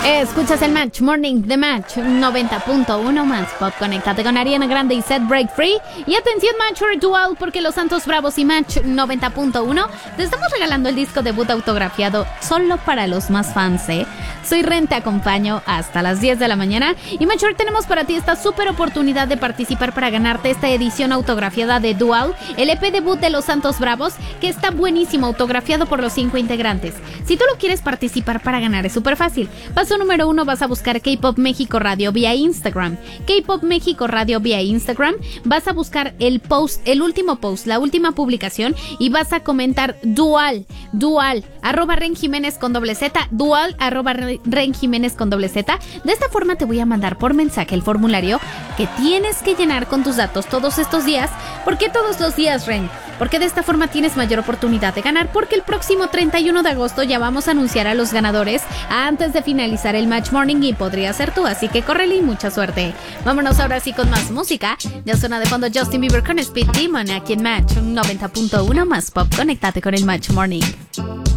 Escuchas el Match Morning de Match 90.1 más Pop. Conéctate con Ariana Grande y Set Break Free. Y atención Match Dual, porque los Santos Bravos y Match 90.1 te estamos regalando el disco debut autografiado solo para los más fans, ¿eh? Soy Ren, te acompaño hasta las 10 de la mañana. Y Match, tenemos para ti esta súper oportunidad de participar para ganarte esta edición autografiada de Dual, el EP debut de los Santos Bravos, que está buenísimo, autografiado por los 5 integrantes. Si tú lo quieres participar para ganar, es súper fácil. Paso número 1, vas a buscar K-Pop México Radio vía Instagram. K-Pop México Radio vía Instagram. Vas a buscar el post, el último post, la última publicación, y vas a comentar Dual, @Ren Jiménez con doble Z, Dual, @Ren Jiménez con doble Z. De esta forma te voy a mandar por mensaje el formulario que tienes que llenar con tus datos todos estos días. ¿Por qué todos los días, Ren? Porque de esta forma tienes mayor oportunidad de ganar, porque el próximo 31 de agosto ya vamos a anunciar a los ganadores antes de finalizar el Match Morning y podría ser tú, así que córrele y mucha suerte. Vámonos ahora sí con más música. Ya suena de fondo Justin Bieber con Speed Demon aquí en Match 90.1 más Pop. Conéctate con el Match Morning.